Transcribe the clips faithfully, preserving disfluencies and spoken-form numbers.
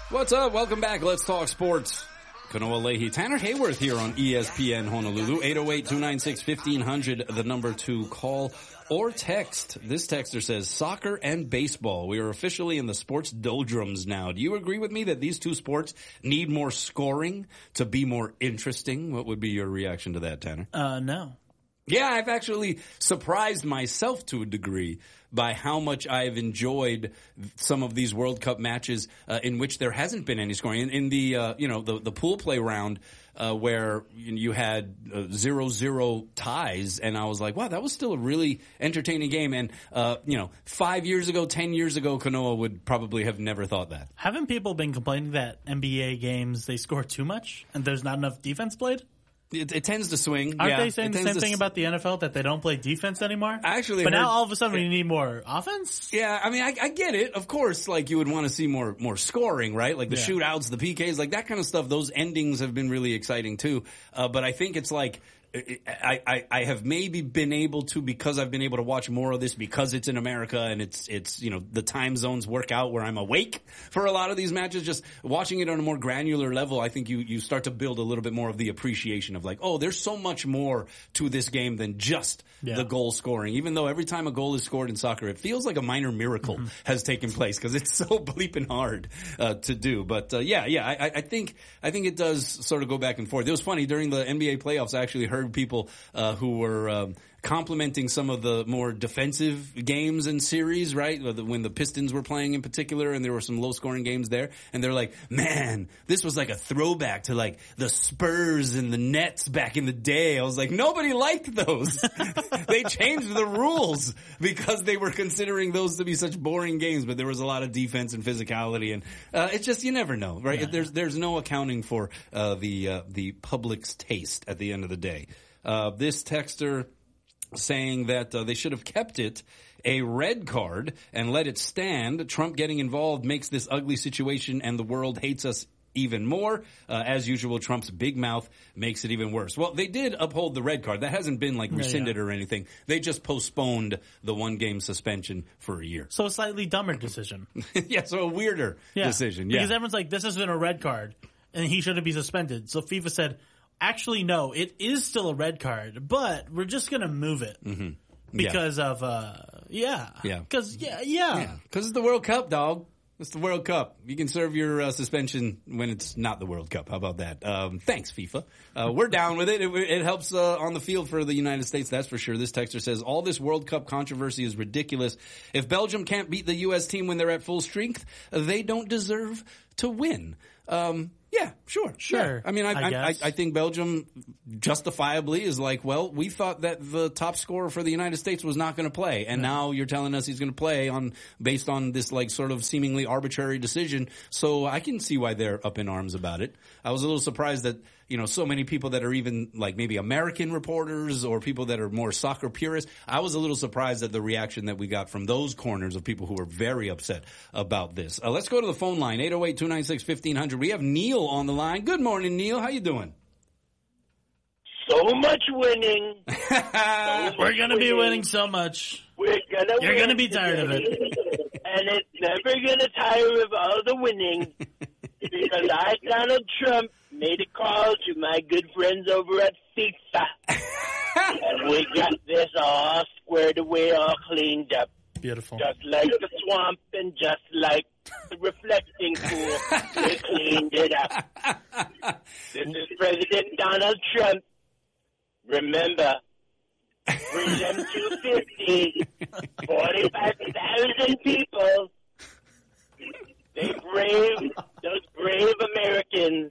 What's up? Welcome back. Let's talk sports. Kanoa Leahy, Tanner Hayworth here on E S P N Honolulu. eight oh eight, two nine six, fifteen hundred, the number to call or text. This texter says, soccer and baseball. We are officially in the sports doldrums now. Do you agree with me that these two sports need more scoring to be more interesting? What would be your reaction to that, Tanner? Uh, no. Yeah, I've actually surprised myself to a degree by how much I've enjoyed some of these World Cup matches uh, in which there hasn't been any scoring. In, in the, uh, you know, the, the pool play round uh, where you had uh, zero zero ties, and I was like, wow, that was still a really entertaining game. And, uh, you know, five years ago, ten years ago, Kanoa would probably have never thought that. Haven't people been complaining that N B A games, they score too much and there's not enough defense played? It, it tends to swing. Aren't yeah, they saying the same thing s- about the N F L, that they don't play defense anymore? Actually, but heard, now all of a sudden we need more offense? Yeah, I mean, I, I get it. Of course, like you would want to see more more scoring, right? Like the Yeah. shootouts, the P Ks, like that kind of stuff. Those endings have been really exciting too. Uh, but I think it's like I, I, I have maybe been able to, because I've been able to watch more of this because it's in America and it's, it's, you know, the time zones work out where I'm awake for a lot of these matches. Just watching it on a more granular level, I think you, you start to build a little bit more of the appreciation of like, oh, there's so much more to this game than just Yeah. the goal scoring. Even though every time a goal is scored in soccer, it feels like a minor miracle Mm-hmm. has taken place because it's so bleeping hard uh, to do. But uh, yeah, yeah, I, I think I think it does sort of go back and forth. It was funny during the N B A playoffs. I actually heard people uh, who were um, complimenting some of the more defensive games and series, right? When the Pistons were playing in particular, and there were some low-scoring games there, and they're like, "Man, this was like a throwback to like the Spurs and the Nets back in the day." I was like, nobody liked those. They changed the rules because they were considering those to be such boring games, but there was a lot of defense and physicality, and uh, it's just, you never know, right? Yeah. There's there's no accounting for uh, the uh, the public's taste at the end of the day. Uh, this texter saying that uh, they should have kept it a red card and let it stand. Trump getting involved makes this ugly situation and the world hates us even more. Uh, as usual, Trump's big mouth makes it even worse. Well, they did uphold the red card. That hasn't been like rescinded yeah. or anything. They just postponed the one game suspension for a year. So a slightly dumber decision. Yeah, so a weirder Yeah. decision. Yeah. Because everyone's like, this has been a red card and he shouldn't be suspended. So FIFA said, actually, no, it is still a red card, but we're just going to move it. Mm-hmm. Because of, uh, yeah. Yeah. Because, yeah, yeah. Yeah, because it's the World Cup, dog. It's the World Cup. You can serve your uh, suspension when it's not the World Cup. How about that? Um, thanks, FIFA. Uh, we're down with it. It, it helps uh, on the field for the United States, that's for sure. This texter says, all this World Cup controversy is ridiculous. If Belgium can't beat the U S team when they're at full strength, they don't deserve to win. Um, yeah, sure. Sure. Yeah. I mean, I, I I, I, guess. I think Belgium justifiably is like, well, we thought that the top scorer for the United States was not going to play. And now you're telling us he's going to play on, based on this like sort of seemingly arbitrary decision. So I can see why they're up in arms about it. I was a little surprised that, you know, so many people that are even like maybe American reporters or people that are more soccer purists. I was a little surprised at the reaction that we got from those corners of people who were very upset about this. Uh, let's go to the phone line, eight oh eight, two nine six, fifteen hundred. We have Neil on the line. Good morning, Neil. How you doing? So much winning. So much We're going to be winning so much. We're gonna You're win going to be tired of it. And it's never gonna tire of all the winning. Because I, Donald Trump, made a call to my good friends over at FIFA. And we got this all squared away, all cleaned up. Beautiful. Just like the swamp and just like the reflecting pool, we cleaned it up. This is President Donald Trump. Remember, Freedom two fifty, forty-five thousand people. They brave, those brave Americans.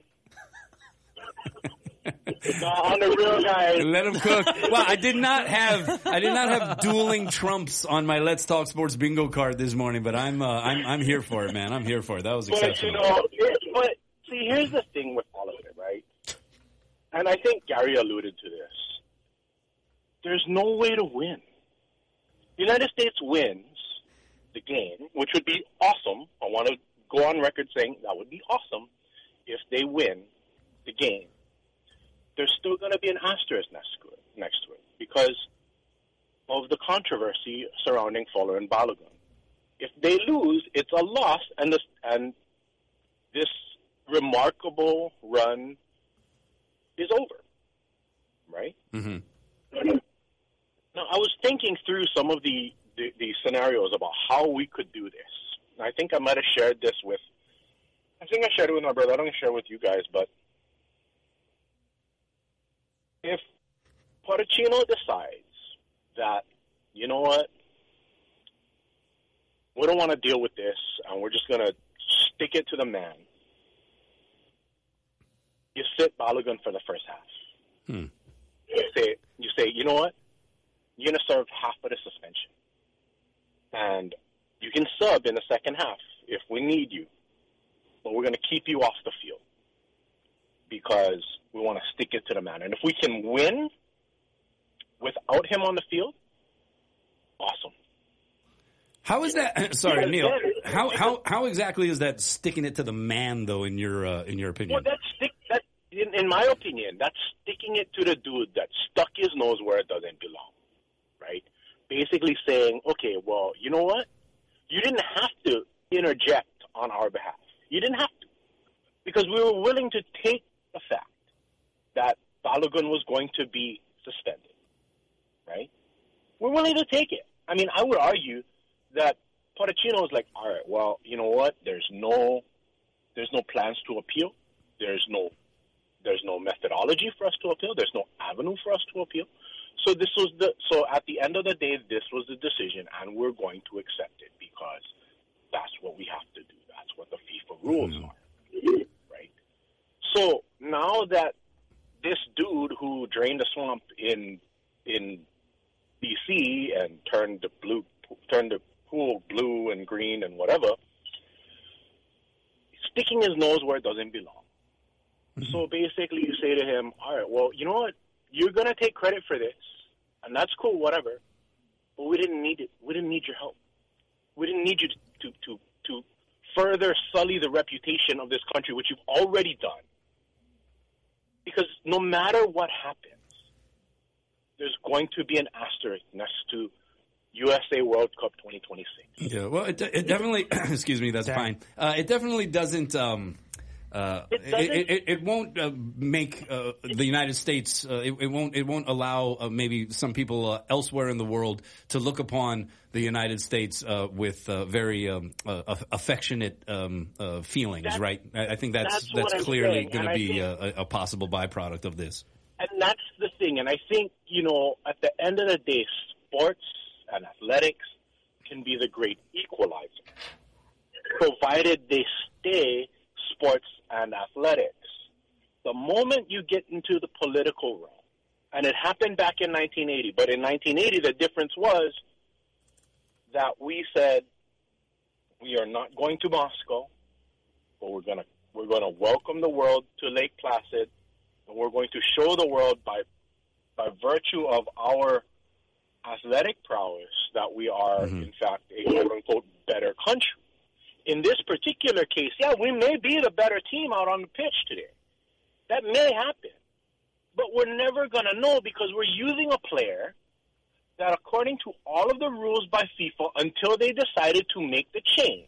It's all on the real guys. Let him cook. Well, I did not have I did not have dueling Trumps on my Let's Talk Sports bingo card this morning, but I'm uh, I'm I'm here for it, man. I'm here for it. That was But, you exceptional. know, here- but see, here's the thing with all of it, right? And I think Gary alluded to this. There's no way to win. The United States wins the game, which would be awesome. I want to go on record saying that would be awesome if they win the game. There's still going to be an asterisk next to it, next to it because of the controversy surrounding Fowler and Balogun. If they lose, it's a loss, and the, and this remarkable run is over, right? Mm-hmm. Now, I was thinking through some of the, the, the scenarios about how we could do this. And I think I might have shared this with, I think I shared it with my brother. I don't share it with you guys, but if Potocino decides that, you know what, we don't want to deal with this, and we're just going to stick it to the man, you sit Balogun for the first half. Hmm. You say, you say, you know what, you're going to serve half of the suspension. And you can sub in the second half if we need you, but we're going to keep you off the field because we want to stick it to the man. And if we can win without him on the field, awesome. How is that? Sorry, Neil. How how how exactly is that sticking it to the man, though? In your uh, in your opinion? Well, that's stick. That in, in my opinion, that's sticking it to the dude that stuck his nose where it doesn't belong. Right? Basically saying, okay, well, you know what? You didn't have to interject on our behalf. You didn't have to, because we were willing to take the fact that Balogun was going to be suspended. Right? We're willing to take it. I mean, I would argue that Potocino is like, all right, well, you know what? There's no, there's no plans to appeal. There's no, there's no methodology for us to appeal. There's no avenue for us to appeal. So this was the, so at the end of the day, this was the decision, and we're going to accept it because that's what we have to do. That's what the FIFA rules mm-hmm. are, right? So now that this dude who drained the swamp in in B C and turned the blue, turned the pool blue and green and whatever, sticking his nose where it doesn't belong. Mm-hmm. So basically you say to him, all right, well, you know what? You're going to take credit for this, and that's cool, whatever, but we didn't need it. We didn't need your help. We didn't need you to, to, to, to further sully the reputation of this country, which you've already done. Because no matter what happens, there's going to be an asterisk next to U S A World Cup twenty twenty-six. Yeah, well, it, it definitely, excuse me, that's Damn. fine. Uh, it definitely doesn't, um, uh, it, it, it, it won't uh, make uh, the United States, uh, it, it won't, it won't allow uh, maybe some people uh, elsewhere in the world to look upon the United States uh, with uh, very um, uh, affectionate um, uh, feelings, that's, right? I, I think that's that's, that's clearly going to be a, a possible byproduct of this. And that's the thing. And I think, you know, at the end of the day, sports and athletics can be the great equalizer, provided they stay sports and athletics. The moment you get into the political realm, and it happened back in nineteen eighty, but in nineteen eighty the difference was that we said we are not going to Moscow, but we're gonna we're gonna welcome the world to Lake Placid, and we're going to show the world by by virtue of our athletic prowess that we are, mm-hmm. in fact, a quote-unquote better country. In this particular case, yeah, we may be the better team out on the pitch today. That may happen. But we're never going to know because we're using a player that, according to all of the rules by FIFA, until they decided to make the change,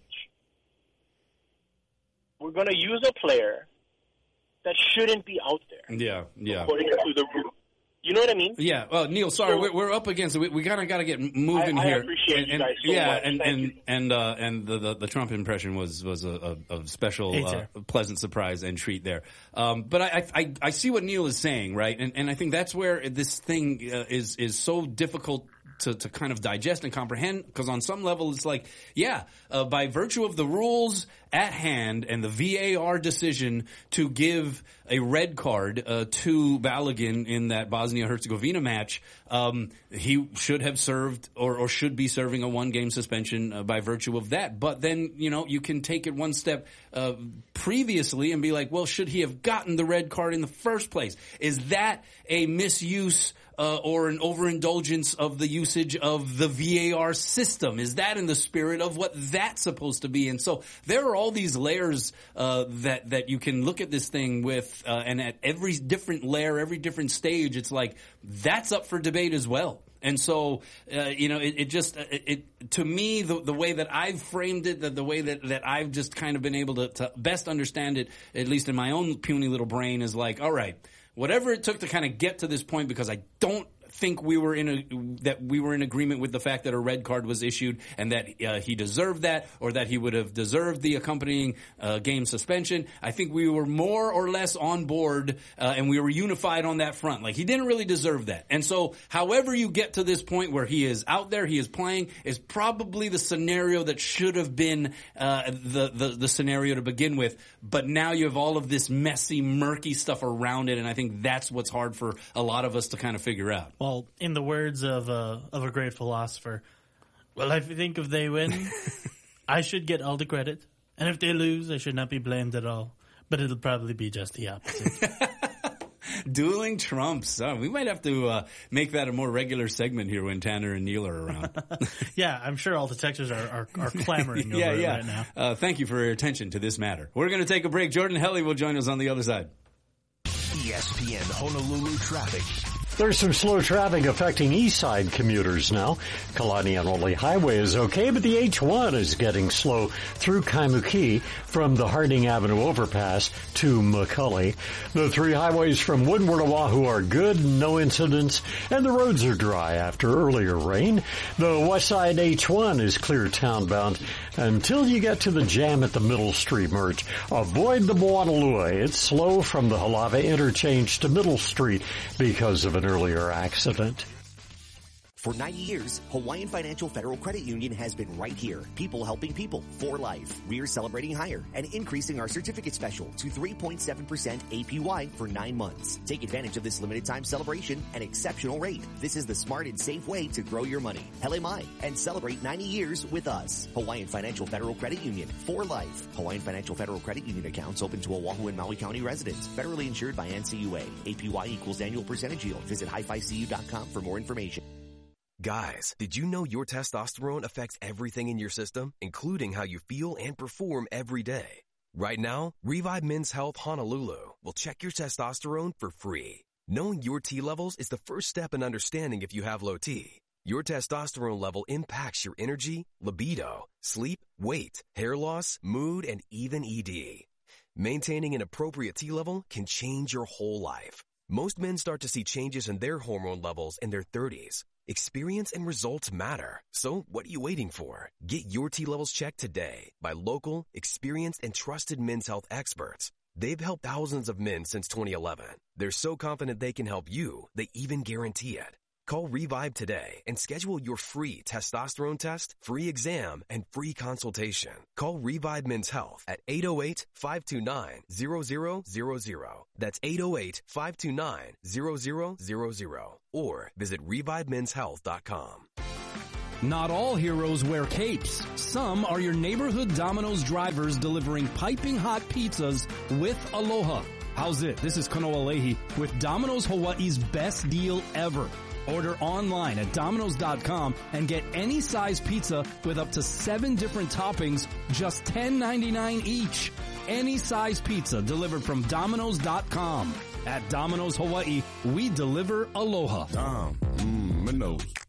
we're going to use a player that shouldn't be out there. Yeah, yeah. According to the rules. You know what I mean? Yeah. Well, Neil, sorry, so, we're, we're up against it. We, we kind of got to get moving I, I here. I appreciate and, you guys so yeah, much. and Thank and you. and uh, and the, the the Trump impression was was a, a, a special Hey, uh, pleasant surprise and treat there. Um, but I, I I see what Neil is saying, right? And and I think that's where this thing uh, is is so difficult to, to kind of digest and comprehend, because on some level it's like, yeah, uh, by virtue of the rules at hand and the V A R decision to give a red card uh, to Balogun in that Bosnia-Herzegovina match, um, he should have served or, or should be serving a one-game suspension uh, by virtue of that. But then, you know, you can take it one step uh, previously and be like, well, should he have gotten the red card in the first place? Is that a misuse Uh, or an overindulgence of the usage of the V A R system? Is that in the spirit of what that's supposed to be? And so there are all these layers uh, that that you can look at this thing with, uh, and at every different layer, every different stage, it's like that's up for debate as well. And so, uh, you know, it, it just, it, it to me, the, the way that I've framed it, the, the way that, that I've just kind of been able to, to best understand it, at least in my own puny little brain, is like, all right, whatever it took to kind of get to this point, because I don't think we were in a that we were in agreement with the fact that a red card was issued and that uh, he deserved that, or that he would have deserved the accompanying uh, game suspension. I think we were more or less on board, uh, and we were unified on that front. Like, he didn't really deserve that. And so, however you get to this point where he is out there, he is playing, is probably the scenario that should have been uh, the, the the scenario to begin with. But now you have all of this messy, murky stuff around it, and I think that's what's hard for a lot of us to kind of figure out. Well, in the words of a, of a great philosopher, well, I think if they win, I should get all the credit. And if they lose, I should not be blamed at all. But it'll probably be just the opposite. Dueling Trumps. Oh, we might have to uh, make that a more regular segment here when Tanner and Neil are around. Yeah, I'm sure all the texters are, are, are clamoring over yeah, it yeah. right now. Uh, thank you for your attention to this matter. We're going to take a break. Jordan Helly will join us on the other side. E S P N Honolulu traffic. There's some slow traffic affecting east side commuters now. Kalani and Ole Highway is okay, but the H one is getting slow through Kaimuki from the Harding Avenue overpass to McCully. The three highways from Windward to Oahu are good, no incidents, and the roads are dry after earlier rain. The west side H one is clear townbound until you get to the jam at the Middle Street merge. Avoid the Moanalua. It's slow from the Halava interchange to Middle Street because of an earlier accident. For ninety years, Hawaiian Financial Federal Credit Union has been right here. People helping people for life. We're celebrating higher and increasing our certificate special to three point seven percent A P Y for nine months. Take advantage of this limited time celebration and exceptional rate. This is the smart and safe way to grow your money. Hele mai, and celebrate ninety years with us. Hawaiian Financial Federal Credit Union for life. Hawaiian Financial Federal Credit Union accounts open to Oahu and Maui County residents. Federally insured by N C U A. A P Y equals annual percentage yield. Visit hi fi c u dot com for more information. Guys, did you know your testosterone affects everything in your system, including how you feel and perform every day? Right now, Revive Men's Health Honolulu will check your testosterone for free. Knowing your T levels is the first step in understanding if you have low T. Your testosterone level impacts your energy, libido, sleep, weight, hair loss, mood, and even E D. Maintaining an appropriate T level can change your whole life. Most men start to see changes in their hormone levels in their thirties. Experience and results matter. So what are you waiting for? Get your T levels checked today by local, experienced, and trusted men's health experts. They've helped thousands of men since twenty eleven. They're so confident they can help you, they even guarantee it. Call Revive today and schedule your free testosterone test, free exam, and free consultation. Call Revive Men's Health at eight oh eight, five two nine, zero zero zero zero. That's eight oh eight, five two nine, zero zero zero zero. Or visit revive men's health dot com. Not all heroes wear capes. Some are your neighborhood Domino's drivers delivering piping hot pizzas with aloha. How's it? This is Kanoa Leahy with Domino's Hawaii's best deal ever. Order online at Domino's dot com and get any size pizza with up to seven different toppings, just ten ninety-nine each. Any size pizza delivered from Domino's dot com. At Domino's Hawaii, we deliver aloha. Dom, mmm, Minos.